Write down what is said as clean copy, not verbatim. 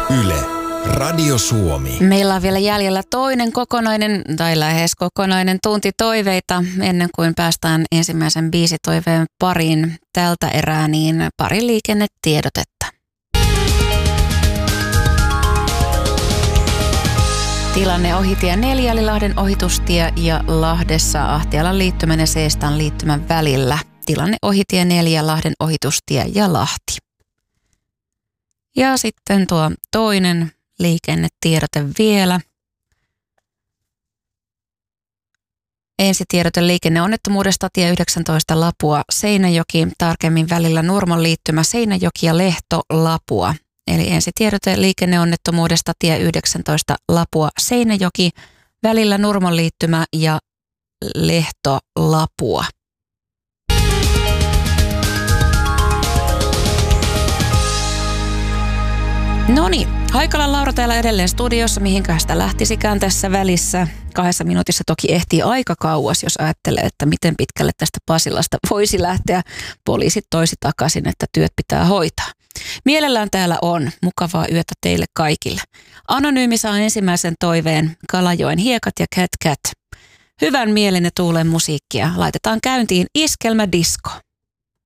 Yle, Radio Suomi. Meillä on vielä jäljellä toinen kokonainen tai lähes kokonainen tunti toiveita ennen kuin päästään ensimmäisen biisitoiveen pariin tältä erää, niin pari liikennetiedotetta. Tilanne ohitie 4 eli Lahden ohitustie ja Lahdessa Ahtialan liittymän ja Seestan liittymän välillä. Tilanne ohitie 4 Lahden ohitustie ja Lahti. Ja sitten tuo toinen liikennetiedote vielä. Ensitiedote liikenneonnettomuudesta tie 19 Lapua Seinäjoki, tarkemmin välillä Nurmon liittymä Seinäjoki ja Lehto Lapua. Eli ensitiedote liikenneonnettomuudesta tie 19 Lapua Seinäjoki, välillä Nurmon liittymä ja Lehto Lapua. Noniin, Haikalan Laura täällä edelleen studiossa, mihinkä sitä lähtisikään tässä välissä. 2 minuutissa toki ehtii aika kauas, jos ajattelee, että miten pitkälle tästä Pasilasta voisi lähteä. Poliisit toisi takaisin, että työt pitää hoitaa. Mielellään täällä on mukavaa yötä teille kaikille. Anonyymi saa ensimmäisen toiveen Kalajoen hiekat ja Cat Cat. Hyvän mielen ja tuulen musiikkia. Laitetaan käyntiin iskelmädisko.